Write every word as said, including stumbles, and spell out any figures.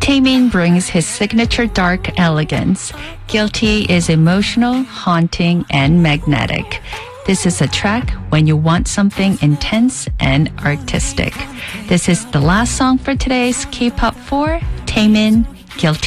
Taemin brings his signature dark elegance. Guilty is emotional, haunting, and magnetic. This is a track when you want something intense and artistic. This is the last song for today's K-pop four, Taemin, Guilty.